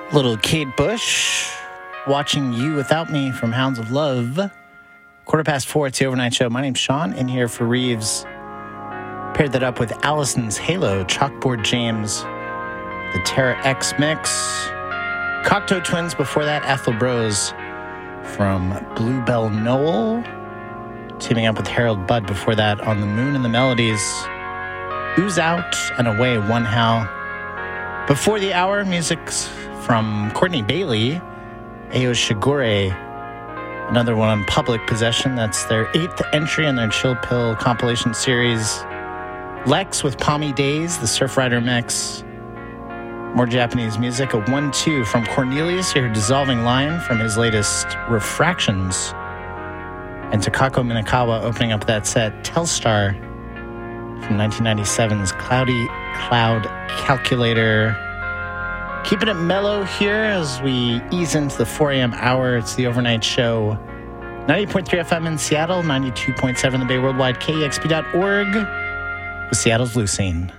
Little Kate Bush, Watching You Without Me from Hounds of Love. 4:15, it's the Overnight Show. My name's Sean, in here for Reeves. Paired that up with Allison's Halo, Chalkboard James, the Terra X mix. Cocteau Twins before that, Ethel Bros from Bluebell Knoll. Teaming up with Harold Budd before that on The Moon and the Melodies. Ooze Out and Away, One How. Before the hour, music's from Courtney Bailey, Ayo Shigure, another one on Public Possession. That's their 8th entry in their Chill Pill compilation series. Lex with Palmy Days, the Surf Rider mix. More Japanese music, a 1-2 from Cornelius, your Dissolving Line from his latest Refractions. And Takako Minakawa opening up that set, Telstar from 1997's Cloudy Cloud Calculator. Keeping it mellow here as we ease into the 4 a.m. hour. It's the Overnight Show. 90.3 FM in Seattle, 92.7 in the Bay Worldwide, KEXP.org with Seattle's Lucene.